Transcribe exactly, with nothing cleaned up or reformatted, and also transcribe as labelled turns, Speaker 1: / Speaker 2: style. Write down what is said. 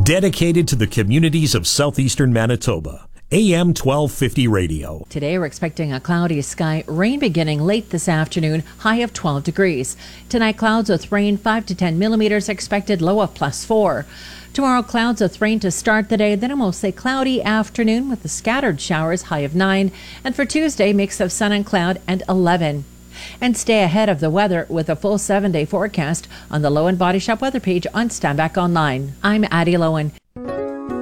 Speaker 1: Dedicated to the communities of southeastern Manitoba. A M twelve fifty radio.
Speaker 2: Today we're expecting a cloudy sky, rain beginning late this afternoon, high of twelve degrees. Tonight clouds with rain five to ten millimeters expected, low of plus four. Tomorrow clouds with rain to start the day, then a mostly cloudy afternoon with the scattered showers, high of nine. And for Tuesday, mix of sun and cloud and eleven. And stay ahead of the weather with a full seven-day forecast on the Lowen Body Shop weather page on Stand Back Online. I'm Addie Lowen.